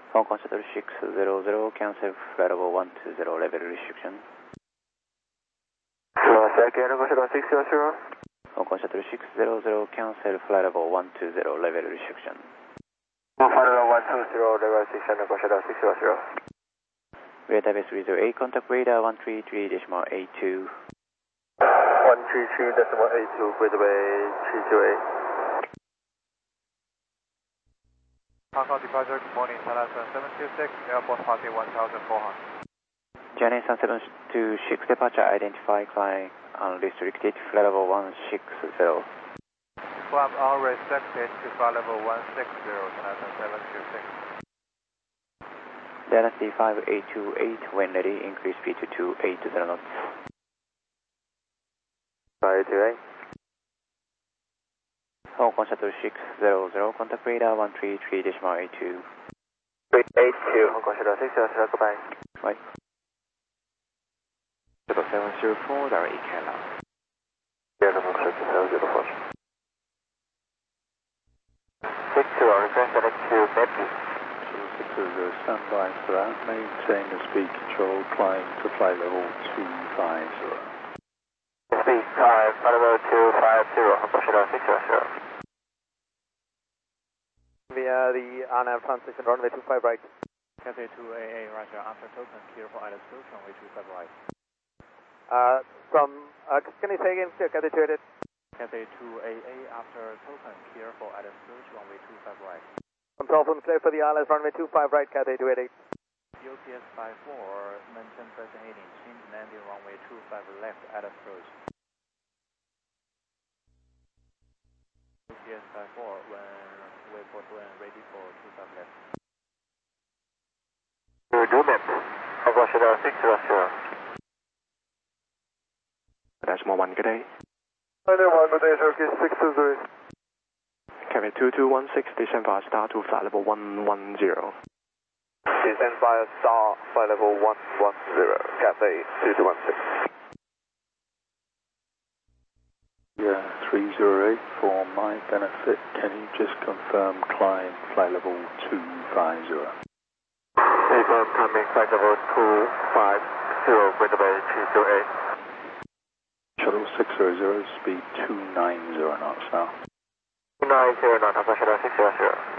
Hong Kong Shuttle 600, cancel flight level 120, level restriction. Hong Kong Shuttle 600. Hong Kong Shuttle 600, cancel flight level 120, level restriction. Flight level 120, level restriction, Hong Kong Shuttle 600. Radar base 308, contact radar 133.82. 133.82, Greater Bay 328. Hong Kong departure, good morning, Thailand 726, airport party 1400. Journey 726, departure identify, climb unrestricted, flight level 160. Climb unrestricted to flight level 160, Thailand 726. Dynasty 5828, when ready, increase speed to 280 knots. 528. Hong Kong Shuttle 600, contact radar 133.82. 382, Hong Kong Shuttle 600, goodbye. Right. Shuttle 704, direct ECAN now. Yeah, Hong Kong Shuttle 704. 60, request select to Medley. 600, stand by for that. Maintain the speed control, climb to flight level 250. Speed time, flight level 250, Hong Kong Shuttle 600. Via the RNAV transition, runway 25 right. Cathay 2AA, roger, after token, clear for Alice Cruise, runway 25 right. Can you say again, Cathay 288? Cathay 2AA, after token, clear for Alice Cruise, runway 25 right. Control from clear for the RLS, runway 25 right, Cathay 288. UPS 54, maintain pressure heading, change landing runway 25 left, Alice Cruise. UPS 54, wayport when ready for 25 left. Do map, Hong Kong Shuttle 600. Dash more 1, good day. Good day, Turkey 623. Cabin 2216, descend via star to flight level 110. Descend via star, flight level 110, Cathay 2216. Yeah, 308, for my benefit, can you just confirm climb flight level 250? Confirm climbing flight level 250, Greater Bay 328. Shuttle 600, speed 290 knots now. 290 knots, Hong Kong Shuttle 600.